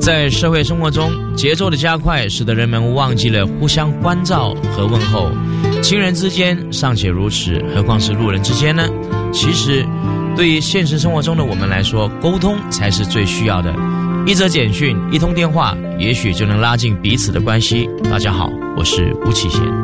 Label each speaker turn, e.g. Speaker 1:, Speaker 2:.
Speaker 1: 在社会生活中，节奏的加快使得人们忘记了互相关照和问候。亲人之间尚且如此，何况是路人之间呢？其实对于现实生活中的我们来说，沟通才是最需要的。一则简讯，一通电话，也许就能拉近彼此的关系。大家好，我是吴启贤。